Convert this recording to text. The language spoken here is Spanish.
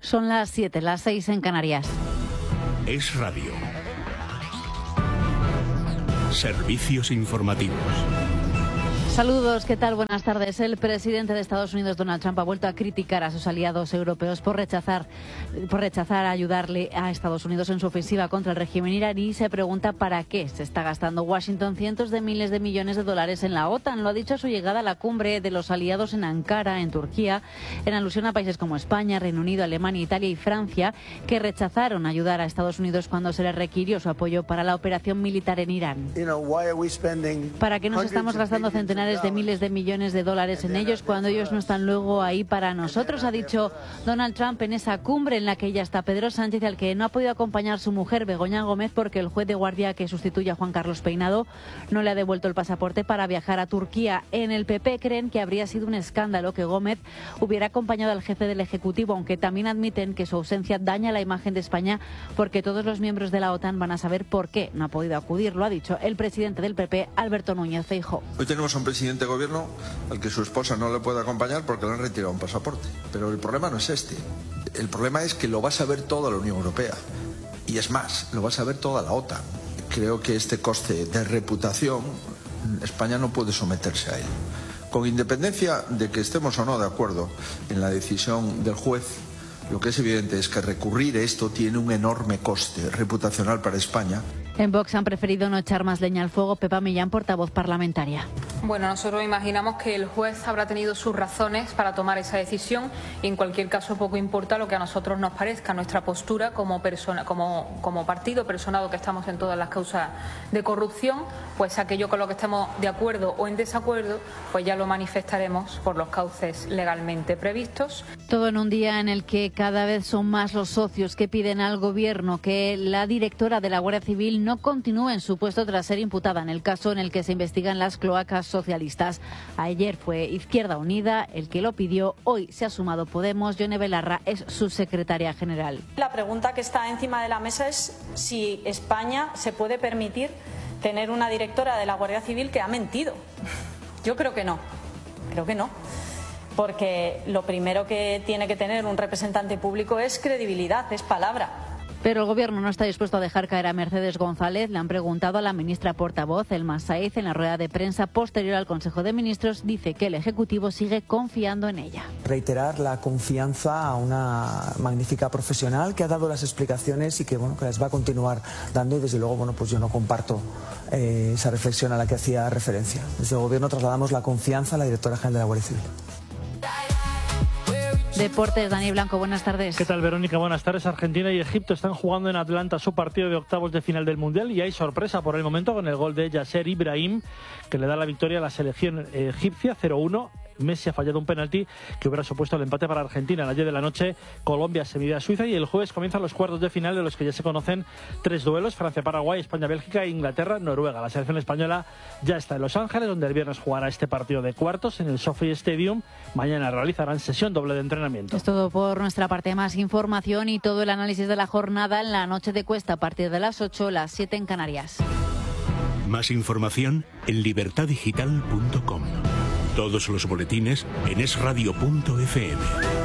Son las 7, las 6 en Canarias. Es Radio. Servicios informativos. Saludos, ¿qué tal? Buenas tardes. El presidente de Estados Unidos, Donald Trump, ha vuelto a criticar a sus aliados europeos por rechazar ayudarle a Estados Unidos en su ofensiva contra el régimen iraní y se pregunta para qué se está gastando Washington cientos de miles de millones de dólares en la OTAN. Lo ha dicho a su llegada a la cumbre de los aliados en Ankara, en Turquía, en alusión a países como España, Reino Unido, Alemania, Italia y Francia, que rechazaron ayudar a Estados Unidos cuando se les requirió su apoyo para la operación militar en Irán. ¿Para qué nos estamos gastando centenares de miles de millones de dólares en ellos cuando ellos no están luego ahí para nosotros? Ha dicho Donald Trump en esa cumbre en la que ya está Pedro Sánchez, al que no ha podido acompañar su mujer Begoña Gómez porque el juez de guardia que sustituye a Juan Carlos Peinado no le ha devuelto el pasaporte para viajar a Turquía. En el PP creen que habría sido un escándalo que Gómez hubiera acompañado al jefe del Ejecutivo, aunque también admiten que su ausencia daña la imagen de España porque todos los miembros de la OTAN van a saber por qué no ha podido acudir. Lo ha dicho el presidente del PP, Alberto Núñez Feijóo. Hoy tenemos a un presidente de gobierno al que su esposa no le puede acompañar porque le han retirado un pasaporte. Pero el problema no es este. El problema es que lo va a saber toda la Unión Europea. Y es más, lo va a saber toda la OTAN. Creo que este coste de reputación, España no puede someterse a él. Con independencia de que estemos o no de acuerdo en la decisión del juez, lo que es evidente es que recurrir esto tiene un enorme coste reputacional para España. En Vox han preferido no echar más leña al fuego. Pepa Millán, portavoz parlamentaria. Bueno, nosotros imaginamos que el juez habrá tenido sus razones para tomar esa decisión y en cualquier caso poco importa lo que a nosotros nos parezca. Nuestra postura como partido personado que estamos en todas las causas de corrupción, pues aquello con lo que estemos de acuerdo o en desacuerdo, pues ya lo manifestaremos por los cauces legalmente previstos. Todo en un día en el que cada vez son más los socios que piden al Gobierno que la directora de la Guardia Civil no continúe en su puesto tras ser imputada en el caso en el que se investigan las cloacas socialistas. Ayer fue Izquierda Unida el que lo pidió, hoy se ha sumado Podemos. Yone Belarra es su secretaria general. La pregunta que está encima de la mesa es si España se puede permitir tener una directora de la Guardia Civil que ha mentido. Yo creo que no, porque lo primero que tiene que tener un representante público es credibilidad, es palabra. Pero el Gobierno no está dispuesto a dejar caer a Mercedes González. Le han preguntado a la ministra portavoz, Elma Saíz, en la rueda de prensa posterior al Consejo de Ministros. Dice que el Ejecutivo sigue confiando en ella. Reiterar la confianza a una magnífica profesional que ha dado las explicaciones y que las va a continuar dando. Y desde luego, pues yo no comparto esa reflexión a la que hacía referencia. Desde el Gobierno trasladamos la confianza a la directora general de la Guardia Civil. Deportes, Dani Blanco, buenas tardes. ¿Qué tal, Verónica? Buenas tardes. Argentina y Egipto están jugando en Atlanta su partido de octavos de final del Mundial y hay sorpresa por el momento con el gol de Yasser Ibrahim, que le da la victoria a la selección egipcia 0-1. Messi ha fallado un penalti que hubiera supuesto el empate para Argentina. A las 10 de la noche Colombia se mide a Suiza y el jueves comienzan los cuartos de final de los que ya se conocen 3 duelos: Francia-Paraguay, España-Bélgica e Inglaterra-Noruega. La selección española ya está en Los Ángeles, donde el viernes jugará este partido de cuartos en el SoFi Stadium. Mañana realizarán sesión doble de entrenamiento. Es todo por nuestra parte. Más información y todo el análisis de la jornada en la noche de Cuesta a partir de las 8, las 7 en Canarias. Más información en libertadigital.com. Todos los boletines en esradio.fm.